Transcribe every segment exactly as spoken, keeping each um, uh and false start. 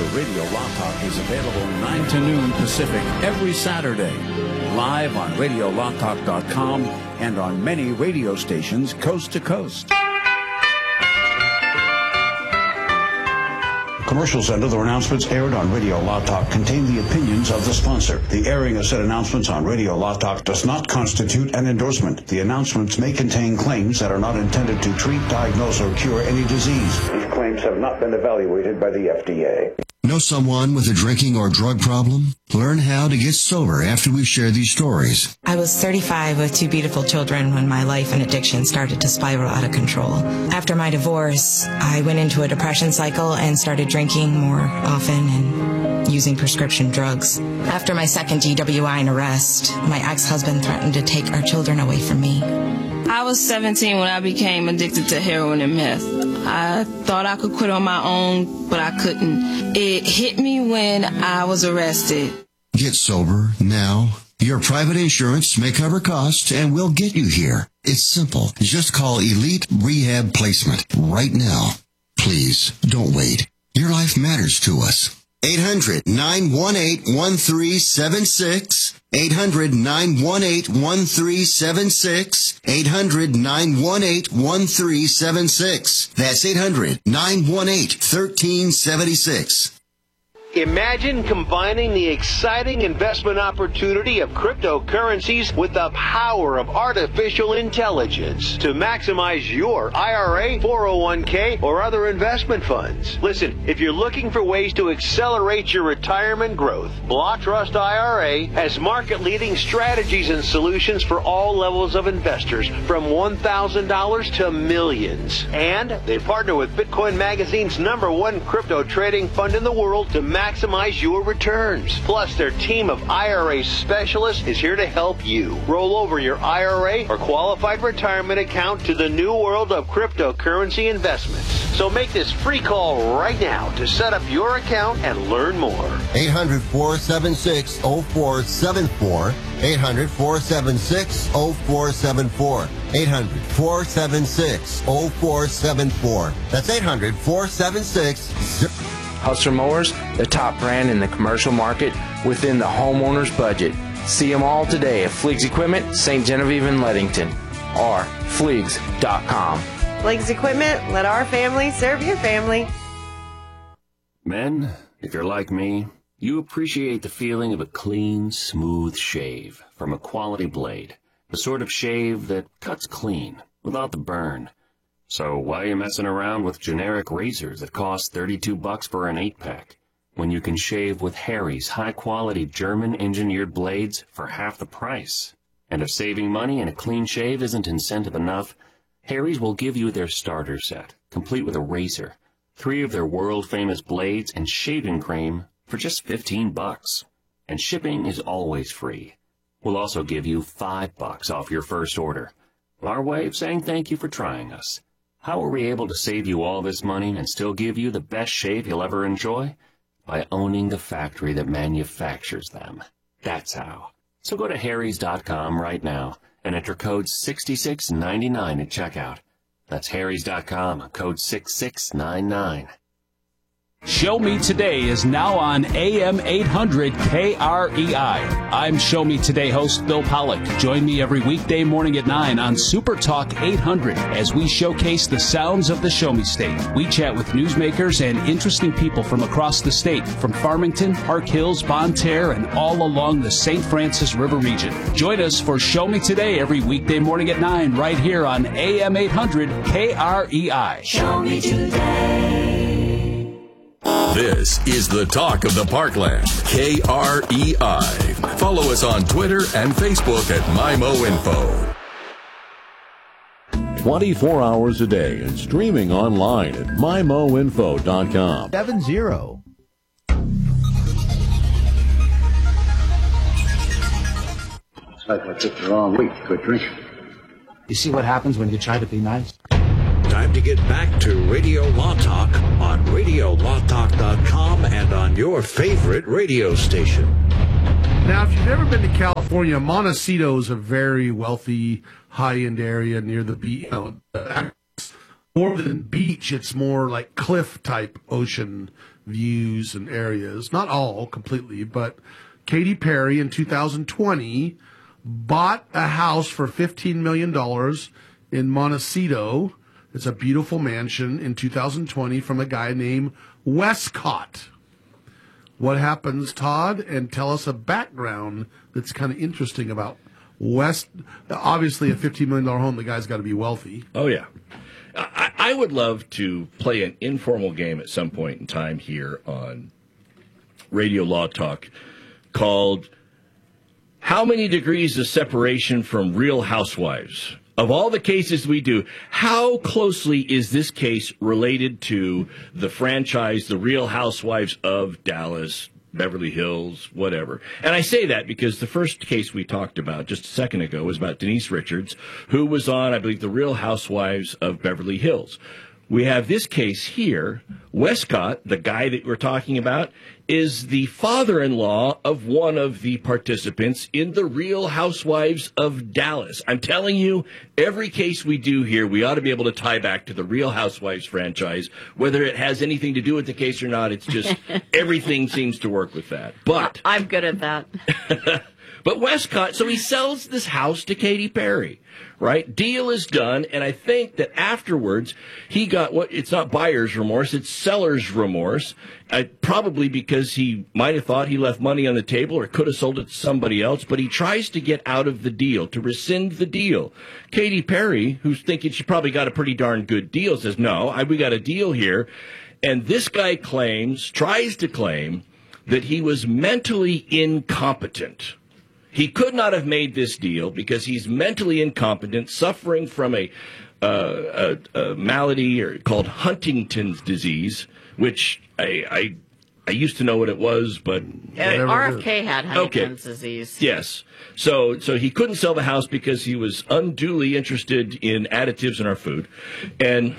of Radio Law Talk is available nine to noon Pacific every Saturday, live on radio law talk dot com and on many radio stations coast to coast. Commercials and other announcements aired on Radio Law Talk contain the opinions of the sponsor. The airing of said announcements on Radio Law Talk does not constitute an endorsement. The announcements may contain claims that are not intended to treat, diagnose, or cure any disease. These claims have not been evaluated by the F D A. Know someone with a drinking or drug problem? Learn how to get sober after we share these stories. I was thirty-five with two beautiful children when my life and addiction started to spiral out of control. After my divorce, I went into a depression cycle and started drinking more often and using prescription drugs. After my second D W I and arrest, my ex-husband threatened to take our children away from me. I was seventeen when I became addicted to heroin and meth. I thought I could quit on my own, but I couldn't. It hit me when I was arrested. Get sober now. Your private insurance may cover costs and we'll get you here. It's simple. Just call Elite Rehab Placement right now. Please, don't wait. Your life matters to us. eight hundred, nine one eight, one three seven six. eight hundred, nine one eight, one three seven six. eight hundred, nine one eight, one three seven six. That's eight hundred, nine one eight, one three seven six. Imagine combining the exciting investment opportunity of cryptocurrencies with the power of artificial intelligence to maximize your I R A, four oh one k, or other investment funds. Listen, if you're looking for ways to accelerate your retirement growth, BlaTrust I R A has market-leading strategies and solutions for all levels of investors, from one thousand dollars to millions. And they partner with Bitcoin Magazine's number one crypto trading fund in the world to maximize your returns. Plus, their team of I R A specialists is here to help you roll over your I R A or qualified retirement account to the new world of cryptocurrency investments. So make this free call right now to set up your account and learn more. eight hundred, four seven six, oh four seven four. eight hundred, four seven six, oh four seven four. eight hundred, four seven six, oh four seven four. That's eight hundred, four seven six, oh four seven four. Hustler Mowers, the top brand in the commercial market within the homeowner's budget. See them all today at Fleegs Equipment, Saint Genevieve and Leadington, or fleegs dot com. Fleegs Equipment, let our family serve your family. Men, if you're like me, you appreciate the feeling of a clean, smooth shave from a quality blade. The sort of shave that cuts clean, without the burn. So why are you messing around with generic razors that cost thirty-two bucks for an eight-pack, when you can shave with Harry's high-quality German-engineered blades for half the price? And if saving money and a clean shave isn't incentive enough, Harry's will give you their starter set, complete with a razor, three of their world-famous blades, and shaving cream for just fifteen bucks. And shipping is always free. We'll also give you five bucks off your first order. Our way of saying thank you for trying us. How are we able to save you all this money and still give you the best shave you'll ever enjoy? By owning the factory that manufactures them. That's how. So go to harrys dot com right now and enter code six six nine nine at checkout. That's harrys dot com, code six six nine nine. Show Me Today is now on A M eight hundred K R E I. I'm Show Me Today host Bill Pollock. Join me every weekday morning at nine on Super Talk eight hundred as we showcase the sounds of the Show Me State. We chat with newsmakers and interesting people from across the state, from Farmington, Park Hills, Bonne Terre, and all along the Saint Francis River region. Join us for Show Me Today every weekday morning at nine right here on A M eight hundred K R E I. Show Me Today. This is the talk of the Parkland, K R E I. Follow us on Twitter and Facebook at MyMoInfo. twenty-four hours a day and streaming online at my mo info dot com. seven zero. It's like I took the wrong week to quit drinking. You see what happens when you try to be nice? Time to get back to Radio Law Talk on radio law talk dot com and on your favorite radio station. Now, if you've never been to California, Montecito is a very wealthy, high-end area near the beach. You know, more than beach, it's more like cliff-type ocean views and areas. Not all completely, but Katy Perry in two thousand twenty bought a house for fifteen million dollars in Montecito. It's a beautiful mansion in two thousand twenty from a guy named Westcott. What happens, Todd? And tell us a background that's kind of interesting about West. Obviously, a fifteen million dollars home, the guy's got to be wealthy. Oh, yeah. I, I would love to play an informal game at some point in time here on Radio Law Talk called How Many Degrees of Separation from Real Housewives? Of all the cases we do, how closely is this case related to the franchise, The Real Housewives of Dallas, Beverly Hills, whatever? And I say that because the first case we talked about just a second ago was about Denise Richards, who was on, I believe, The Real Housewives of Beverly Hills. We have this case here. Westcott, the guy that we're talking about, is the father-in-law of one of the participants in The Real Housewives of Dallas. I'm telling you, every case we do here, we ought to be able to tie back to the Real Housewives franchise. Whether it has anything to do with the case or not, it's just everything seems to work with that. But I'm good at that. But Westcott, so he sells this house to Katy Perry, right? Deal is done, and I think that afterwards he got what, it's not buyer's remorse, it's seller's remorse, uh, probably because he might have thought he left money on the table or could have sold it to somebody else, but he tries to get out of the deal, to rescind the deal. Katy Perry, who's thinking she probably got a pretty darn good deal, says, no, I, we got a deal here. And this guy claims, tries to claim, that he was mentally incompetent. He could not have made this deal because he's mentally incompetent, suffering from a, uh, a, a malady or called Huntington's disease, which I, I I used to know what it was, but Uh, R F K had Huntington's okay. disease. Yes. So so he couldn't sell the house because he was unduly interested in additives in our food. And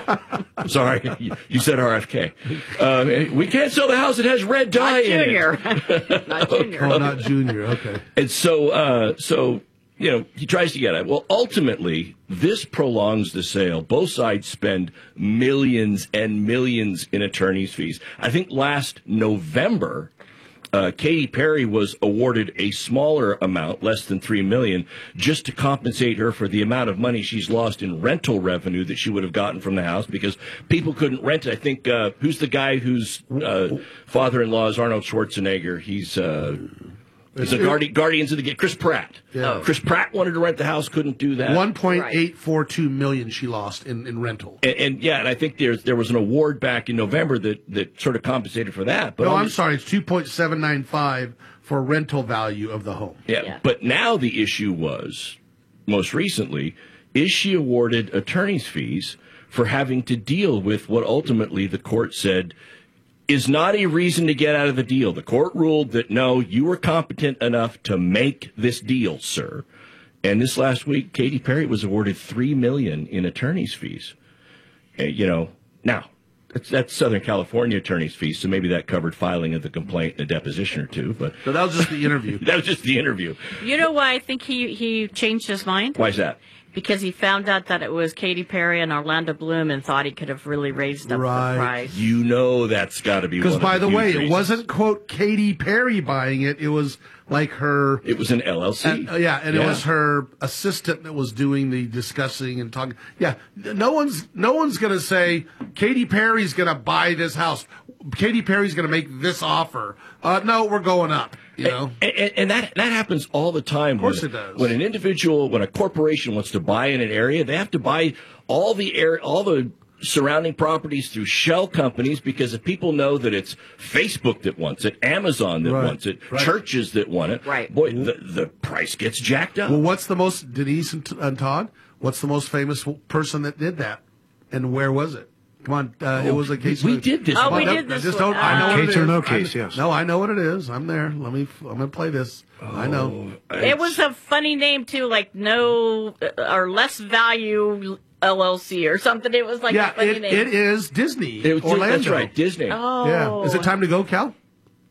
sorry, you, you said R F K. Uh, we can't sell the house. It has red dye Not in junior. it. Not junior. Oh, not junior. Okay. And so, uh, so you know, he tries to get it. Well, ultimately, this prolongs the sale. Both sides spend millions and millions in attorney's fees. I think last November, uh, Katy Perry was awarded a smaller amount, less than three million dollars, just to compensate her for the amount of money she's lost in rental revenue that she would have gotten from the house because people couldn't rent it. I think, uh, who's the guy whose uh, father-in-law is Arnold Schwarzenegger? He's... Uh, It's a Guardi- Guardians of the Gate. Chris Pratt. Yeah. Chris Pratt wanted to rent the house, couldn't do that. one point eight four two million dollars she lost in, in rental. And, and yeah, and I think there's there was an award back in November that, that sort of compensated for that. But no, only, I'm sorry. It's two point seven nine five for rental value of the home. Yeah, yeah, but now the issue was, most recently, is she awarded attorney's fees for having to deal with what ultimately the court said is not a reason to get out of the deal. The court ruled that, no, you were competent enough to make this deal, sir. And this last week, Katy Perry was awarded three million dollars in attorney's fees. Uh, you know, now, that's, that's Southern California attorney's fees, so maybe that covered filing of the complaint and a deposition or two. But so that was just the interview. That was just the interview. You know why I think he, he changed his mind? Why is that? Because he found out that it was Katy Perry and Orlando Bloom and thought he could have really raised up Right. the price. You know that's got to be one Because, of by the huge way, it reasons. wasn't, quote, Katy Perry buying it. It was like her... It was an L L C. And, uh, yeah, and Yeah. it was her assistant that was doing the discussing and talking. Yeah, no one's no one's going to say, Katy Perry's going to buy this house. Katy Perry's going to make this offer. Uh, no, we're going up. You know, and, and, and that that happens all the time. Of course when, it does. When an individual, when a corporation wants to buy in an area, they have to buy all the air, all the surrounding properties through shell companies because if people know that it's Facebook that wants it, Amazon that Right. wants it, Right. churches that want it, right? Boy, the the price gets jacked up. Well, what's the most Denise and, and Todd? What's the most famous person that did that, and where was it? Come on, uh, it was a case. We of, did this Oh, one. we No, did this just one. don't, I know what Case it or is. no I- case, yes. No, I know what it is. I'm there. Let me. I'm gonna play this. I know. It was a funny name, too, like no uh, or less value L L C or something. It was like Yeah, a funny it, name. it is Disney. It was- Orlando. That's right, Disney. Oh. Yeah. Is it time to go, Cal?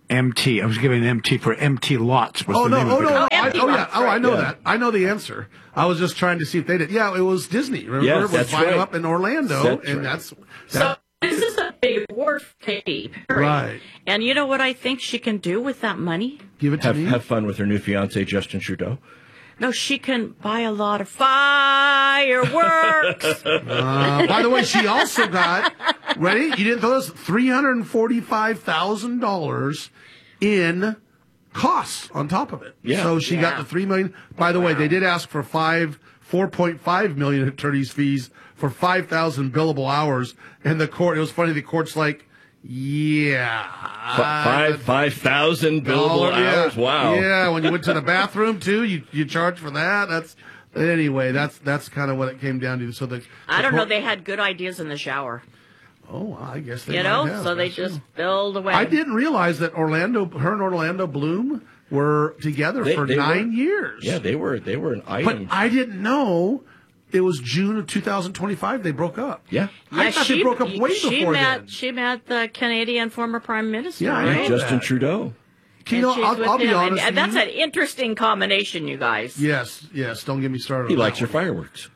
M T. I was giving M T for empty lots. Was Oh the no! name Oh of no! it. no. I, oh yeah! Oh, I know Yeah. that. I know the answer. I was just trying to see if they did. Yeah, it was Disney. Remember, Yes, it was that's buying right. up in Orlando, That's and right. that's So that, this is a big award for Katy Perry. Right. And you know what I think she can do with that money? Give it to Have, me. have fun with her new fiance, Justin Trudeau. No, she can buy a lot of fireworks. Uh, by the way, she also got ready. You didn't know this? Three hundred and forty-five thousand dollars in costs on top of it. Yeah. So she got Yeah. the three million. By the way, they did ask for five, four point five million in attorney's fees for five thousand billable hours. And the court, it was funny. The court's like, yeah, F- five five thousand billable dollar- yeah. hours. Wow. Yeah, when you went to the bathroom too, you you charge for that. That's anyway. That's that's kind of what it came down to. So the I the don't know. court- They had good ideas in the shower. Oh, I guess they You might know, have. so they That's just true. build away. I didn't realize that Orlando, her and Orlando Bloom were together They- for they nine were- years. Yeah, they were they were an But item. I didn't know it was June of two thousand twenty-five they broke up. Yeah. I Yeah, thought she, they broke up way she before met, then. She met the Canadian former prime minister. Yeah, I right? know Justin that. Trudeau. You know, And she's I'll, with I'll be him. honest. And, with and that's you. an interesting combination, you guys. Yes, yes. Don't get me started. He on likes that her one. fireworks.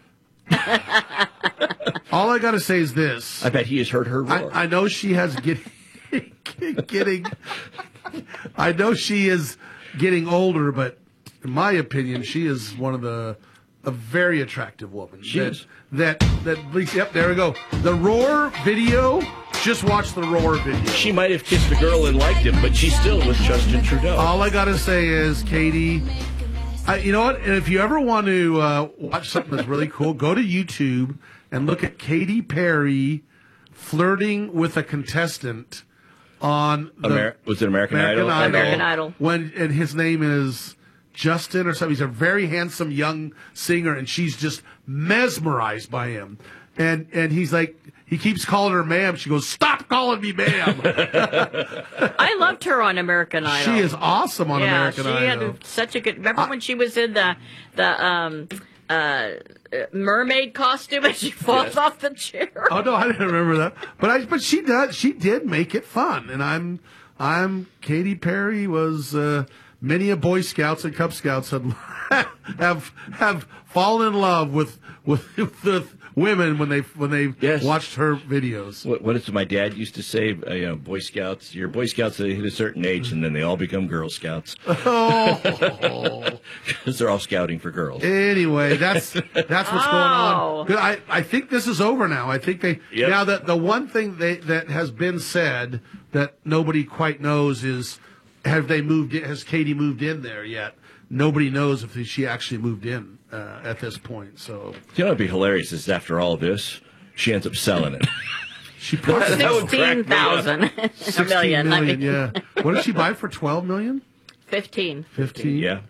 All I got to say is this. I bet he has heard her roar. I, I know she has getting, getting. I know she is getting older, but in my opinion, she is one of the a very attractive woman. She that, is. That that. Yep, there we go. The Roar video. Just watch the Roar video. She might have kissed a girl and liked him, but she's still with Justin Trudeau. All I gotta say is, Katie. I, you know what? And if you ever want to uh, watch something that's really cool, go to YouTube and look at Katy Perry flirting with a contestant on the Amer- was it American, American Idol? Idol. American Idol. When and his name is Justin or something. He's a very handsome young singer, and she's just mesmerized by him. And and he's like, he keeps calling her ma'am. She goes, "Stop calling me ma'am." I loved her on American Idol. She is awesome on yeah, American she Idol. had such a good. Remember when she was in the the um uh mermaid costume and she falls Yes. off the chair? Oh no, I didn't remember that. But I, but she does. She did make it fun, and I'm, I'm. Katy Perry was. Uh, many a Boy Scouts and Cub Scouts have have have fallen in love with with, with women when they when they Yes. watched her videos. What, what is it my dad used to say? Uh, you know, Boy Scouts, your Boy Scouts, they hit a certain age and then they all become Girl Scouts. Oh. Because they're all scouting for girls. Anyway, that's that's what's going Oh. on. Good, I, I think this is over now. I think they Yep. now that the one thing they, that has been said that nobody quite knows is have they moved in, has Katie moved in there yet? Nobody knows if she actually moved in uh, at this point. So You know what'd be hilarious is after all this, she ends up selling it. she probably That would crack me Sixteen thousand, a sixteen million. I million, mean, yeah. What did she buy for? Twelve million? fifteen. Fifteen? Yeah.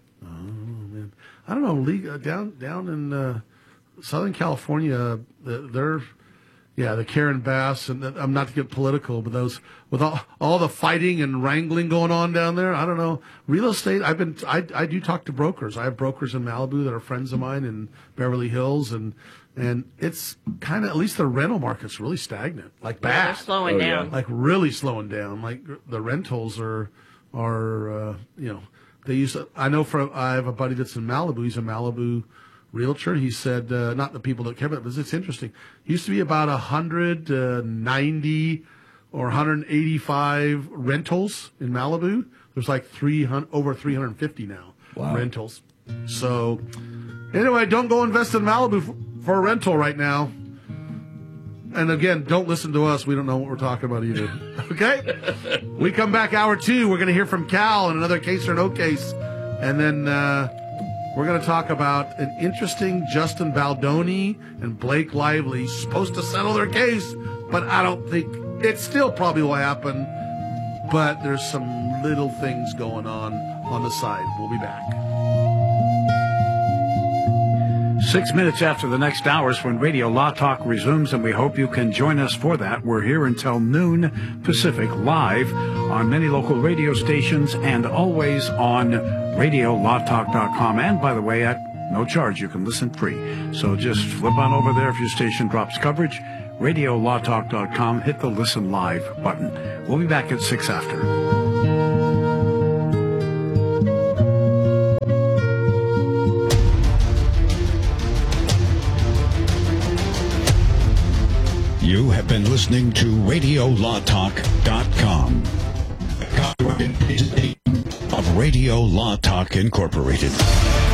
I don't know. Le- uh, down down in uh, Southern California, uh, they're yeah, the Karen Bass, and I'm not to get political, but those with all, all the fighting and wrangling going on down there. I don't know. Real estate. I've been. I I do talk to brokers. I have brokers in Malibu that are friends of mine in Beverly Hills, and and it's kind of at least the rental market's really stagnant, like Yeah, they're bad, slowing Oh, down. yeah. like really slowing down. Like the rentals are are uh, you know. They used to, I know from, I have a buddy that's in Malibu. He's a Malibu realtor. He said, uh, not the people that care about it, but it's interesting. It used to be about one hundred ninety or one hundred eighty-five rentals in Malibu. There's like three hundred, over three hundred fifty now Wow. rentals. So anyway, don't go invest in Malibu for, for a rental right now. And again, don't listen to us. We don't know what we're talking about either. Okay? We come back hour two. We're going to hear from Cal in another case or no case. And then uh, we're going to talk about an interesting Justin Baldoni and Blake Lively supposed to settle their case. But I don't think it still probably will happen. But there's some little things going on on the side. We'll be back. Six minutes after the next hour is when Radio Law Talk resumes, and we hope you can join us for that. We're here until noon Pacific, live on many local radio stations and always on radio law talk dot com. And by the way, at no charge, you can listen free. So just flip on over there if your station drops coverage. radio law talk dot com, hit the listen live button. We'll be back at six after. You have been listening to radio law talk dot com. Copyright of Radio Law Talk Incorporated.